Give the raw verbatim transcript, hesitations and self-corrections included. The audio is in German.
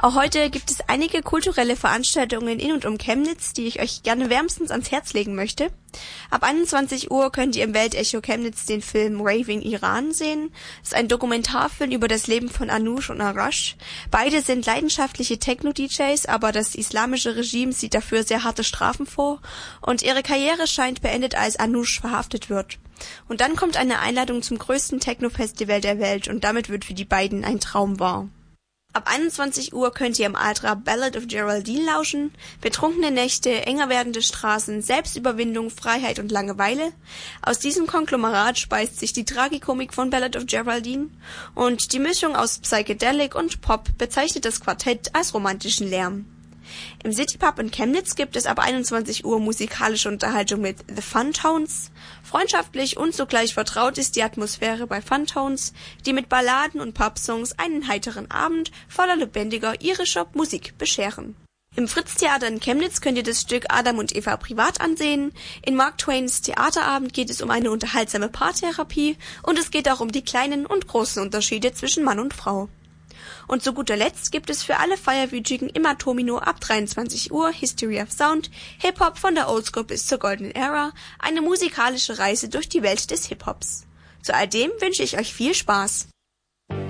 Auch heute gibt es einige kulturelle Veranstaltungen in und um Chemnitz, die ich euch gerne wärmstens ans Herz legen möchte. Ab einundzwanzig Uhr könnt ihr im Weltecho Chemnitz den Film Raving Iran sehen. Es ist ein Dokumentarfilm über das Leben von Anush und Arash. Beide sind leidenschaftliche Techno-D Js, aber das islamische Regime sieht dafür sehr harte Strafen vor und ihre Karriere scheint beendet, als Anush verhaftet wird. Und dann kommt eine Einladung zum größten Techno-Festival der Welt und damit wird für die beiden ein Traum wahr. Ab einundzwanzig Uhr könnt ihr im Altra Ballad of Geraldine lauschen, betrunkene Nächte, enger werdende Straßen, Selbstüberwindung, Freiheit und Langeweile. Aus diesem Konglomerat speist sich die Tragikomik von Ballad of Geraldine und die Mischung aus Psychedelic und Pop bezeichnet das Quartett als romantischen Lärm. Im Citypub in Chemnitz gibt es ab einundzwanzig Uhr musikalische Unterhaltung mit The Funtones. Freundschaftlich und zugleich vertraut ist die Atmosphäre bei Funtones, die mit Balladen und Popsongs einen heiteren Abend voller lebendiger irischer Musik bescheren. Im Fritz-Theater in Chemnitz könnt ihr das Stück Adam und Eva privat ansehen. In Mark Twains Theaterabend geht es um eine unterhaltsame Paartherapie und es geht auch um die kleinen und großen Unterschiede zwischen Mann und Frau. Und zu guter Letzt gibt es für alle Feierwütigen im Atomino ab dreiundzwanzig Uhr History of Sound, Hip-Hop von der Oldschool bis zur Golden Era, eine musikalische Reise durch die Welt des Hip-Hops. Zu all dem wünsche ich euch viel Spaß.